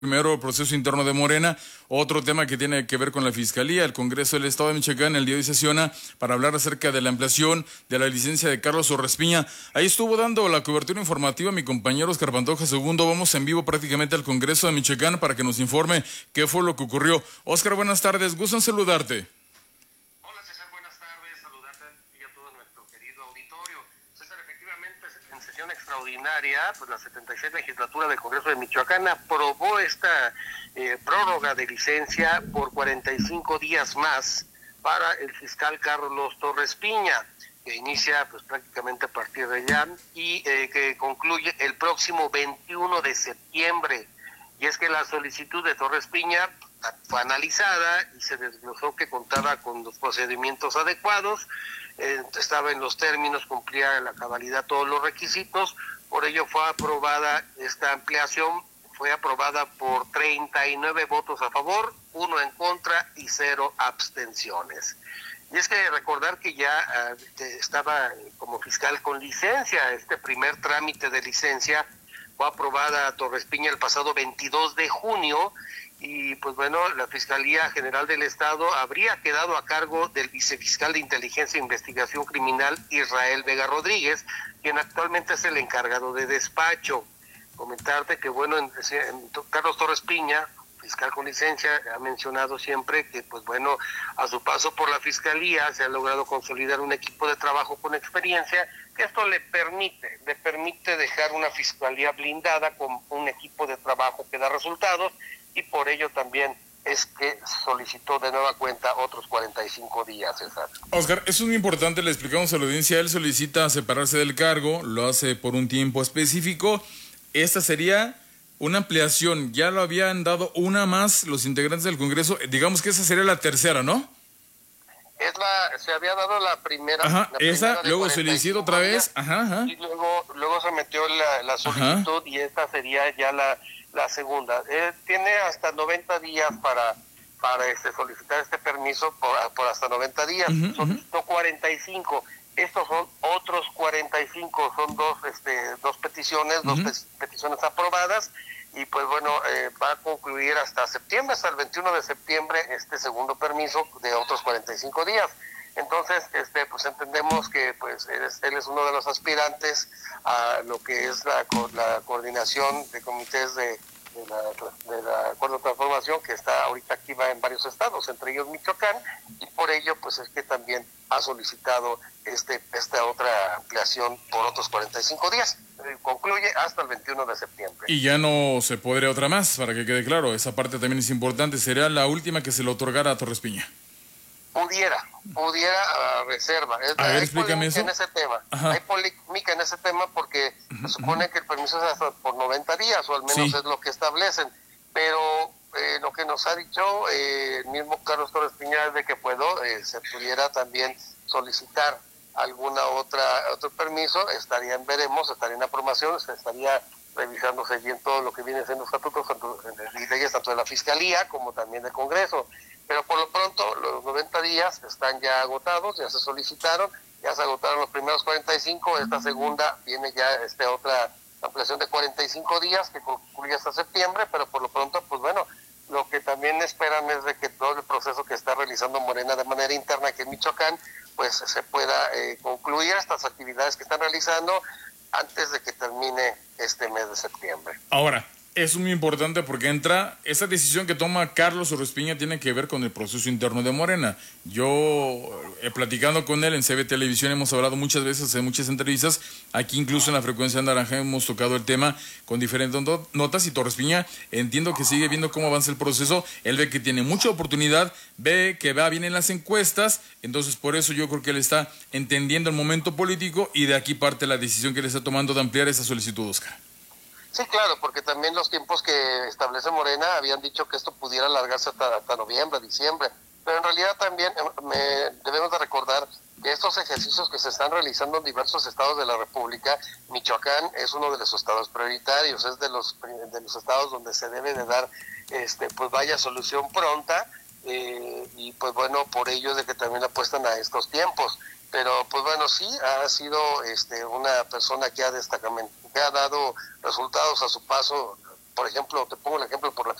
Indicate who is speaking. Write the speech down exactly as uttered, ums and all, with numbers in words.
Speaker 1: Primero, el proceso interno de Morena, otro tema que tiene que ver con la Fiscalía. El Congreso del Estado de Michoacán el día de hoy sesiona para hablar acerca de la ampliación de la licencia de Carlos Orrespiña. Ahí estuvo dando la cobertura informativa mi compañero Oscar Pantoja segundo. Vamos en vivo prácticamente al Congreso de Michoacán para que nos informe qué fue lo que ocurrió. Oscar, buenas tardes, gusto en saludarte.
Speaker 2: Hola César, buenas tardes, saludarte y a todo nuestro querido auditorio. César, efectivamente, en sesión extraordinaria, pues la setenta y seis legislatura del Congreso de Michoacán aprobó esta eh, prórroga de licencia por cuarenta y cinco días más para el fiscal Carlos Orrespiña, que inicia pues prácticamente a partir de ya y eh, que concluye el próximo veintiuno de septiembre. Y es que la solicitud de Orrespiña fue analizada y se desglosó que contaba con los procedimientos adecuados, eh, estaba en los términos, cumplía la cabalidad todos los requisitos, por ello fue aprobada esta ampliación, fue aprobada por treinta y nueve votos a favor, uno en contra y cero abstenciones. Y es que recordar que ya uh, estaba como fiscal con licencia, este primer trámite de licencia fue aprobada a Orrespiña el pasado veintidós de junio, y pues bueno, la Fiscalía General del Estado habría quedado a cargo del vicefiscal de Inteligencia e Investigación Criminal Israel Vega Rodríguez, quien actualmente es el encargado de despacho. Comentarte que bueno, en, en, Carlos Orrespiña, fiscal con licencia, ha mencionado siempre que pues bueno, a su paso por la Fiscalía se ha logrado consolidar un equipo de trabajo con experiencia, que esto le permite, le permite dejar una Fiscalía blindada con un equipo de trabajo que da resultados, y por ello también es que solicitó de nueva cuenta otros cuarenta y cinco días, César.
Speaker 1: Oscar, eso es muy importante, le explicamos a la audiencia, él solicita separarse del cargo, lo hace por un tiempo específico. Esta sería una ampliación, ya lo habían dado una más los integrantes del Congreso, digamos que esa sería la tercera, ¿no?
Speaker 2: Es la, se había dado la primera.
Speaker 1: Ajá,
Speaker 2: la
Speaker 1: esa,
Speaker 2: primera
Speaker 1: luego solicitó otra vez, ajá, ajá.
Speaker 2: Y luego, luego se metió la, la solicitud, ajá, y esta sería ya la, la segunda. Eh, tiene hasta noventa días para, para este, solicitar este permiso por, por hasta noventa días. Uh-huh, solicitó uh-huh. cuarenta y cinco. Estos son otros cuarenta y cinco, son dos, este, dos peticiones, uh-huh. dos peticiones aprobadas. Y pues bueno, eh, va a concluir hasta septiembre, hasta el veintiuno de septiembre, este segundo permiso de otros cuarenta y cinco días. Entonces, este, pues entendemos que pues él es, él es uno de los aspirantes a lo que es la, la coordinación de comités de, de, la, de la Acuerdo de Transformación, que está ahorita activa en varios estados, entre ellos Michoacán, y por ello pues es que también ha solicitado este esta otra ampliación por otros cuarenta y cinco días. Eh, concluye hasta el veintiuno de septiembre.
Speaker 1: Y ya no se podría otra más, para que quede claro, esa parte también es importante. ¿Sería la última que se le otorgara a Orrespiña?
Speaker 2: Pudiera, pudiera a reserva. Es,
Speaker 1: a ver,
Speaker 2: hay
Speaker 1: explícame eso.
Speaker 2: En ese tema.
Speaker 1: Ajá.
Speaker 2: Hay polémica en ese tema porque uh-huh, se supone uh-huh. que el permiso es hasta por noventa días, o al menos sí. es lo que establecen. Pero eh, lo que nos ha dicho eh, el mismo Carlos Orrespiña es de que puedo, eh, se pudiera también solicitar alguna otra otro permiso, estarían, veremos, estaría en aprobación, se estaría revisándose bien todo lo que viene siendo estatutos y leyes tanto de la Fiscalía como también del Congreso. Pero por lo pronto los noventa días están ya agotados, ya se solicitaron, ya se agotaron los primeros cuarenta y cinco, esta segunda viene ya este otra ampliación de cuarenta y cinco días que concluye hasta septiembre, pero por lo pronto, pues bueno, lo que también esperan es de que todo el proceso que está realizando Morena de manera interna aquí en Michoacán, pues se pueda eh, concluir estas actividades que están realizando antes de que termine este mes de septiembre.
Speaker 1: Ahora, es muy importante porque entra, esa decisión que toma Carlos Orrespiña tiene que ver con el proceso interno de Morena. Yo, eh, platicando con él en C B Televisión, hemos hablado muchas veces en muchas entrevistas, aquí incluso en la Frecuencia Naranja hemos tocado el tema con diferentes no- notas y Orrespiña entiendo que sigue viendo cómo avanza el proceso, él ve que tiene mucha oportunidad, ve que va bien en las encuestas, entonces por eso yo creo que él está entendiendo el momento político y de aquí parte la decisión que le está tomando de ampliar esa solicitud, Oscar.
Speaker 2: Sí, claro, porque también los tiempos que establece Morena habían dicho que esto pudiera alargarse hasta, hasta noviembre, diciembre, pero en realidad también me, debemos de recordar que estos ejercicios que se están realizando en diversos estados de la República, Michoacán es uno de los estados prioritarios, es de los de los estados donde se debe de dar, este, pues vaya solución pronta, eh, y pues bueno, por ello de que también apuestan a estos tiempos. Pero pues bueno, sí, ha sido este una persona que ha destacado, que ha dado resultados a su paso por ejemplo, te pongo el ejemplo por la